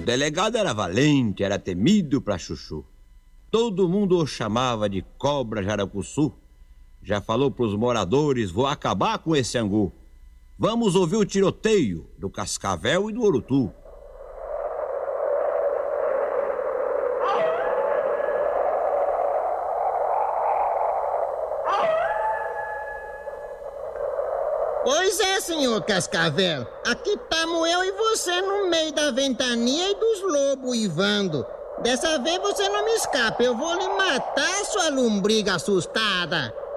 delegado era valente, era temido pra chuchu. Todo mundo o chamava de Cobra Jaracuçu. Já falou pros moradores, vou acabar com esse angu. Vamos ouvir o tiroteio do Cascavel e do Urutu. Pois é, senhor Cascavel. Aqui estamos eu e você no meio da ventania e dos lobos uivando. Dessa vez você não me escapa, eu vou lhe matar, sua lombriga assustada.